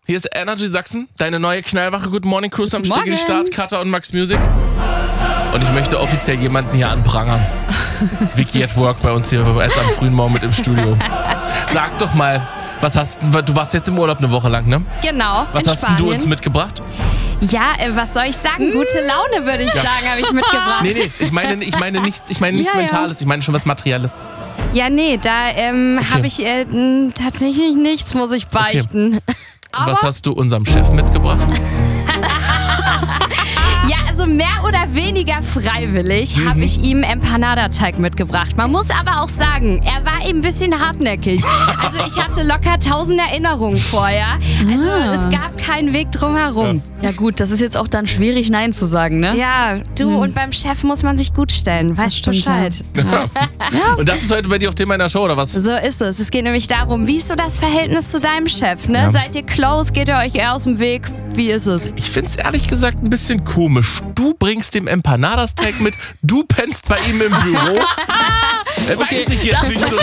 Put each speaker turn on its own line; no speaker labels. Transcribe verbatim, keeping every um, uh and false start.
Hier ist Energy Sachsen, deine neue Knallwache Good Morning Cruise am
Morgen.
Stigli Start, Katha und Max Music. Und ich möchte offiziell jemanden hier anprangern. Vicky at Work bei uns hier jetzt am frühen Morgen mit im Studio. Sag doch mal, was hast du warst jetzt im Urlaub eine Woche lang, ne?
Genau,
Was
in
hast denn
Spanien.
du uns mitgebracht?
Ja, äh, was soll ich sagen? Gute Laune, würde ich sagen, habe ich mitgebracht.
Nee, nee, ich meine, ich meine nichts, ich meine nichts
Ja, ja.
Mentales, ich meine schon was Materielles.
Ja, nee, da ähm,
Okay.
habe ich äh, m, tatsächlich nichts, muss ich beichten. Aber,
Was hast du unserem Chef mitgebracht?
ja, also mehr oder weniger freiwillig
Mhm.
habe ich ihm Empanada-Teig mitgebracht. Man muss aber auch sagen, er war eben ein bisschen hartnäckig. Also ich hatte locker tausend Erinnerungen vorher. Also
Ah.
es gab keinen Weg drumherum.
Ja gut, das ist jetzt auch dann schwierig, Nein zu sagen, ne?
Ja, du, und beim Chef muss man sich gut stellen. Weißt
stimmt,
Bescheid.
Und das ist heute bei dir auch Thema in der Show, oder was?
So ist es. Es geht nämlich darum, wie ist so das Verhältnis zu deinem Chef? Ne?
Ja.
Seid ihr close? Geht ihr euch eher aus dem Weg? Wie ist es?
Ich find's ehrlich gesagt ein bisschen komisch. Du bringst dem Empanadas-Teig mit, du pennst bei ihm im Büro. Äh, Weiß ich jetzt nicht so